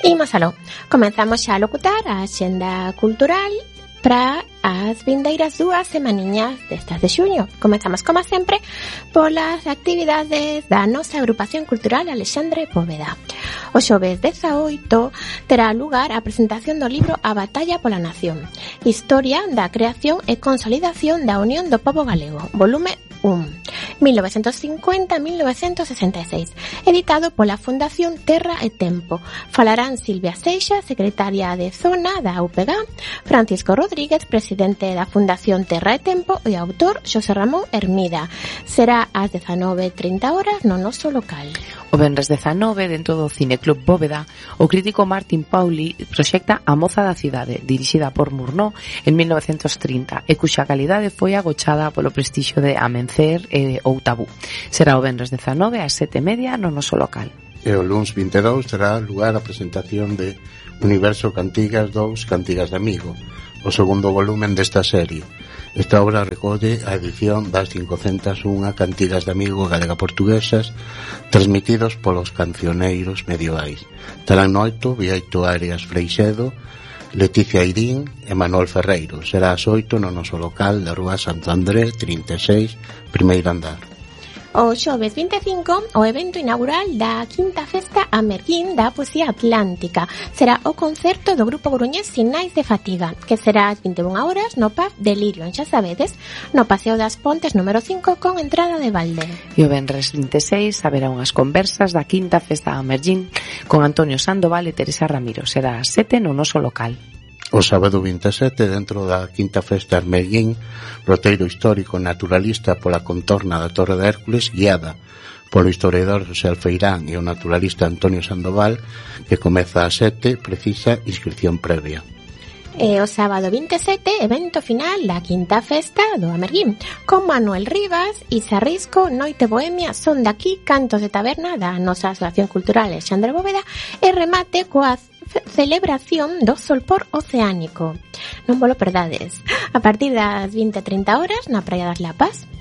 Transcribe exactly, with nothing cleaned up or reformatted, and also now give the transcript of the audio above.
Imos aló. Comenzamos xa a locutar a axenda cultural para as vindeiras dúas semaniñas destas de xuño. Comezamos, como sempre, polas actividades da nosa agrupación cultural Alexandre Bóveda. O xoves dezaoito terá lugar a presentación do libro A Batalla pola Nación, Historia da creación e consolidación da Unión do Pobo Galego, volume un, mil novecentos cincuenta a mil novecentos sesenta e seis, editado pola Fundación Terra e Tempo. Falarán Silvia Seixa, secretaria de Zona da U P G, Francisco Rodríguez, presidente da Fundación Terra e Tempo, e autor Xosé Ramón Hermida. Será ás dezanove e trinta horas no noso local. O venres dezanove, dentro do Cineclub Bóveda, o crítico Martín Pauli proxecta A Moza da Cidade, dirixida por Murnau en mil novecentos trinta, e cuxa calidade foi agochada polo prestixio de Amencer e ou Tabú. Será o venres dezanove ás sete e media no noso local. E o luns vinte e dous terá lugar a presentación de Universo Cantigas dous, Cantigas de Amigo, o segundo volumen desta serie. Esta obra recolle a edición das quinhentas e un Cantigas de Amigo galega-portuguesas transmitidos polos cancioneiros medievais. Terán noito Bieito Arias Freixedo, Leticia Irín e Manuel Ferreiro. Será ás oito no noso local da Rúa Santo André, trinta e seis, primeiro andar. O xoves vinte e cinco, o evento inaugural da quinta festa Amerguín da Poesía Atlántica. Será o concerto do grupo coruñés Sinais de Fatiga, que será ás vinte e unha horas no pub Delirio, en xa sabedes, no Paseo das Pontes número cinco, con entrada de balde. E o venres vinte e seis haberá unhas conversas da quinta festa Amerguín con Antonio Sandoval e Teresa Ramiro. Será ás sete no noso local. O sábado vinte e sete, dentro da quinta festa Armeguín, roteiro histórico naturalista pola contorna da Torre de Hércules, guiada polo historiador José Alfeirán e o naturalista Antonio Sandoval, que comeza ás sete, precisa inscripción previa. E o sábado vinte e sete, evento final da quinta festa do Amerguín, con Manuel Rivas, Isa Risco, Noite Bohemia, Son daqui, Cantos de Taberna da nosa Asociación Cultural Alexandre Bóveda, e remate coa celebración do Solpor Oceánico. Non volo perdades. A partir das vinte e trinta horas na Praia das Lapas.